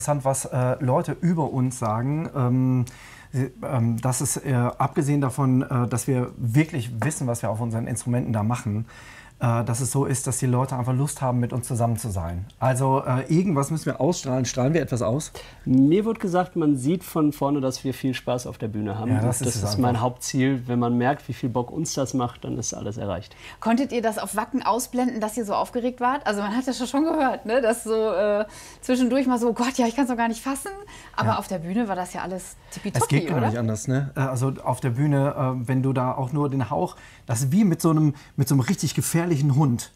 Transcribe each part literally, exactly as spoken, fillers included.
Interessant, was äh, Leute über uns sagen. Ähm, ähm, das ist äh, abgesehen davon, äh, dass wir wirklich wissen, was wir auf unseren Instrumenten da machen, äh, dass es so ist, dass die Leute einfach Lust haben, mit uns zusammen zu sein. Also äh, irgendwas müssen wir ausstrahlen. Strahlen wir etwas aus? Mir wird gesagt, man sieht von vorne, dass wir viel Spaß auf der Bühne haben. Ja, das das ist, ist mein Hauptziel. Wenn man merkt, wie viel Bock uns das macht, dann ist alles erreicht. Konntet ihr das auf Wacken ausblenden, dass ihr so aufgeregt wart? Also man hat das schon gehört, ne? Dass so äh, zwischendurch mal so, oh Gott, ja, ich kann es doch gar nicht fassen. Aber ja. Auf der Bühne war das ja alles tippitoppi, Es geht gar oder? nicht anders, ne? Also auf der Bühne, äh, wenn du da auch nur den Hauch, das ist wie mit so einem, mit so einem richtig gefährlichen Hund.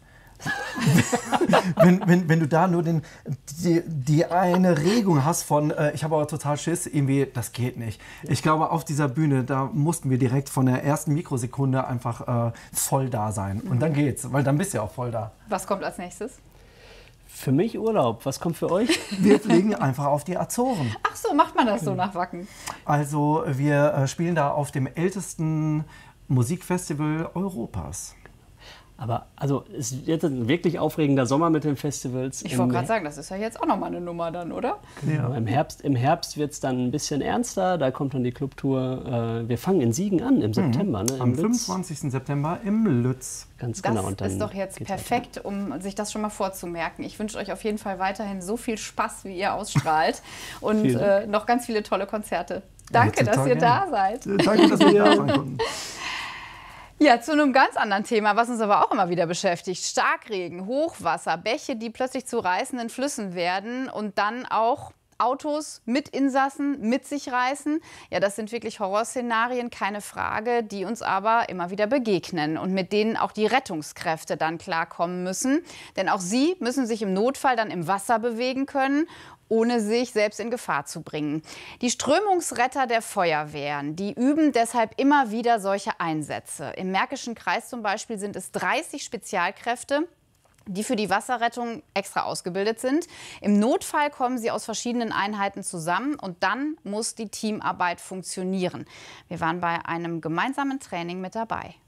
wenn, wenn, wenn du da nur den, die, die eine Regung hast von, äh, ich habe aber total Schiss, irgendwie, das geht nicht. Ich glaube, auf dieser Bühne, da mussten wir direkt von der ersten Mikrosekunde einfach äh, voll da sein. Und dann geht's, weil dann bist du ja auch voll da. Was kommt als nächstes? Für mich Urlaub. Was kommt für euch? Wir fliegen einfach auf die Azoren. Ach so, macht man das so nach Wacken? Also wir äh, spielen da auf dem ältesten Musikfestival Europas. Aber also es ist jetzt ein wirklich aufregender Sommer mit den Festivals. Ich wollte gerade sagen, das ist ja jetzt auch noch mal eine Nummer dann, oder? Ja. Im Herbst, im Herbst wird es dann ein bisschen ernster. Da kommt dann die Clubtour. Äh, wir fangen in Siegen an im September. Mhm. Ne, im Am Lütz. fünfundzwanzigsten September im Lütz. Ganz das genau. Und dann ist doch jetzt perfekt, um sich das schon mal vorzumerken. Ich wünsche euch auf jeden Fall weiterhin so viel Spaß, wie ihr ausstrahlt. Und äh, noch ganz viele tolle Konzerte. Danke, ja, dass ihr gerne da seid. Danke, dass wir da sein konnten. Ja, zu einem ganz anderen Thema, was uns aber auch immer wieder beschäftigt. Starkregen, Hochwasser, Bäche, die plötzlich zu reißenden Flüssen werden und dann auch Autos mit Insassen mit sich reißen. Ja, das sind wirklich Horrorszenarien, keine Frage, die uns aber immer wieder begegnen und mit denen auch die Rettungskräfte dann klarkommen müssen. Denn auch sie müssen sich im Notfall dann im Wasser bewegen können, ohne sich selbst in Gefahr zu bringen. Die Strömungsretter der Feuerwehren, die üben deshalb immer wieder solche Einsätze. Im Märkischen Kreis zum Beispiel sind es dreißig Spezialkräfte, die für die Wasserrettung extra ausgebildet sind. Im Notfall kommen sie aus verschiedenen Einheiten zusammen und dann muss die Teamarbeit funktionieren. Wir waren bei einem gemeinsamen Training mit dabei.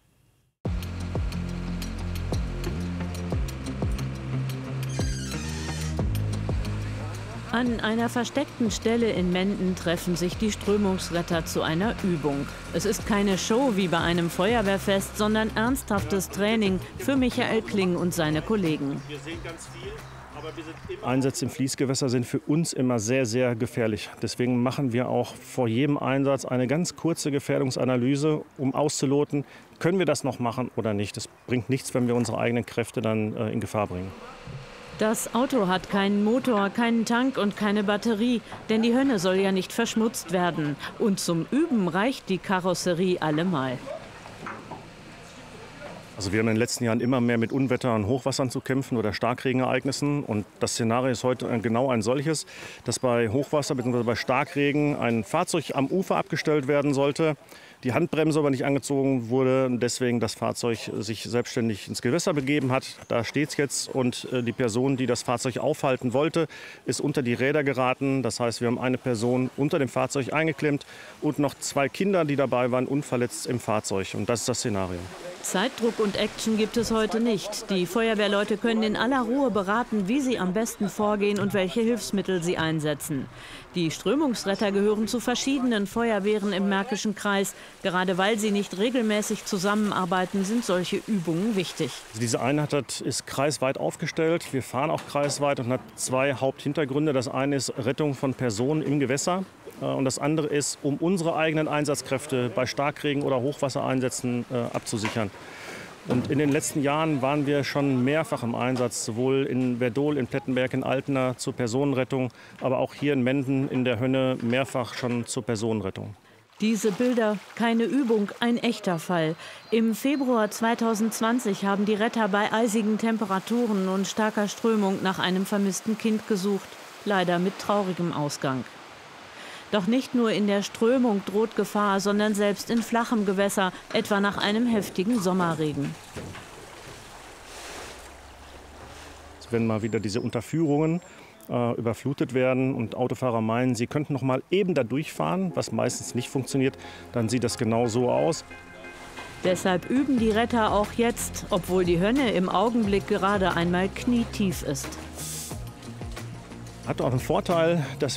An einer versteckten Stelle in Menden treffen sich die Strömungsretter zu einer Übung. Es ist keine Show wie bei einem Feuerwehrfest, sondern ernsthaftes Training für Michael Kling und seine Kollegen. Einsätze im Fließgewässer sind für uns immer sehr, sehr gefährlich. Deswegen machen wir auch vor jedem Einsatz eine ganz kurze Gefährdungsanalyse, um auszuloten, können wir das noch machen oder nicht. Es bringt nichts, wenn wir unsere eigenen Kräfte dann äh, in Gefahr bringen. Das Auto hat keinen Motor, keinen Tank und keine Batterie, denn die Hönne soll ja nicht verschmutzt werden. Und zum Üben reicht die Karosserie allemal. Also wir haben in den letzten Jahren immer mehr mit Unwetter und Hochwassern zu kämpfen oder Starkregenereignissen. Und das Szenario ist heute genau ein solches, dass bei Hochwasser bzw. bei Starkregen ein Fahrzeug am Ufer abgestellt werden sollte. Die Handbremse aber nicht angezogen wurde und deswegen das Fahrzeug sich selbstständig ins Gewässer begeben hat. Da steht es jetzt und die Person, die das Fahrzeug aufhalten wollte, ist unter die Räder geraten. Das heißt, wir haben eine Person unter dem Fahrzeug eingeklemmt und noch zwei Kinder, die dabei waren, unverletzt im Fahrzeug. Und das ist das Szenario. Zeitdruck und Action gibt es heute nicht. Die Feuerwehrleute können in aller Ruhe beraten, wie sie am besten vorgehen und welche Hilfsmittel sie einsetzen. Die Strömungsretter gehören zu verschiedenen Feuerwehren im Märkischen Kreis. Gerade weil sie nicht regelmäßig zusammenarbeiten, sind solche Übungen wichtig. Also diese Einheit ist kreisweit aufgestellt. Wir fahren auch kreisweit und hat zwei Haupthintergründe. Das eine ist Rettung von Personen im Gewässer. Und das andere ist, um unsere eigenen Einsatzkräfte bei Starkregen oder Hochwassereinsätzen äh, abzusichern. Und in den letzten Jahren waren wir schon mehrfach im Einsatz, sowohl in Werdohl, in Plettenberg, in Altena zur Personenrettung, aber auch hier in Menden in der Hönne mehrfach schon zur Personenrettung. Diese Bilder, keine Übung, ein echter Fall. Im Februar zweitausendzwanzig haben die Retter bei eisigen Temperaturen und starker Strömung nach einem vermissten Kind gesucht, leider mit traurigem Ausgang. Doch nicht nur in der Strömung droht Gefahr, sondern selbst in flachem Gewässer, etwa nach einem heftigen Sommerregen. Wenn mal wieder diese Unterführungen äh, überflutet werden und Autofahrer meinen, sie könnten noch mal eben da durchfahren, was meistens nicht funktioniert, dann sieht das genau so aus. Deshalb üben die Retter auch jetzt, obwohl die Hönne im Augenblick gerade einmal knietief ist. Hat auch einen Vorteil, dass